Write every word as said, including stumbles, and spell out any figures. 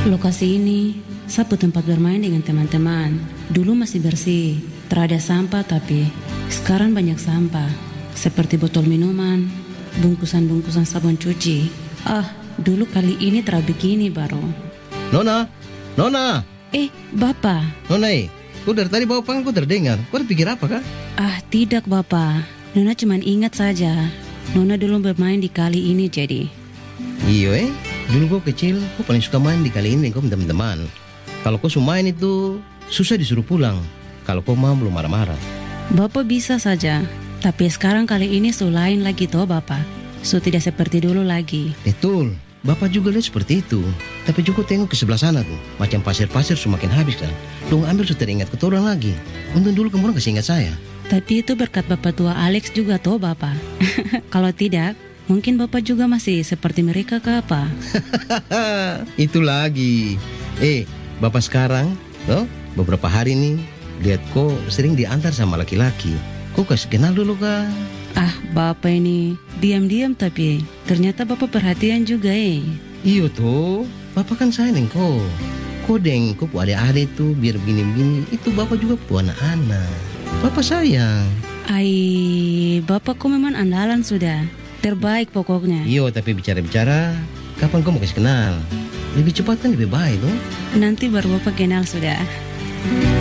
Lokasi ini, sapu tempat bermain dengan teman-teman. Dulu masih bersih, terada sampah tapi sekarang banyak sampah. Seperti botol minuman, bungkusan-bungkusan sabun cuci. Ah, dulu kali ini terlalu begini baru. Nona, Nona, Eh, Bapak. Nona, eh, kau dari tadi bawa panggil kau terdengar. Kau pikir apa kah? Ah, tidak Bapak. Nona cuma ingat saja. Nona dulu bermain di kali ini jadi. Iyo eh, dulu kau kecil, kau paling suka main di kali ini kau teman-teman. Kalau kau suka main itu susah disuruh pulang. Kalau kau mau belum marah-marah. Bapak bisa saja, tapi sekarang kali ini so lain lagi toh Bapak. So tidak seperti dulu lagi. Betul, Bapak juga lihat seperti itu. Tapi juga tengok ke sebelah sana tuh, macam pasir-pasir semakin habis kan. Dong ambil sudah teringat ke orang lagi. Untung dulu kamu kasih ingat saya. Tapi itu berkat Bapak tua Alex juga toh Bapak. Kalau tidak, mungkin Bapak juga masih seperti mereka ke apa? Itu lagi. Eh, Bapak sekarang, loh, beberapa hari nih lihat kok sering diantar sama laki-laki. Kok kasih kenal dulu kah? Ah, Bapak ini diam-diam tapi ternyata Bapak perhatian juga eh. Iyo tuh, Bapak kan sayang kok. Kok deng, kok pu adik-adik tuh biar begini-begini. Itu Bapak juga pu anak-anak. Bapak sayang. Ai, Bapak kok memang andalan sudah. Terbaik pokoknya. Iyo, tapi bicara-bicara, kapan kau mau kasih kenal? Lebih cepat kan lebih baik tuh. Nanti baru Bapak kenal sudah.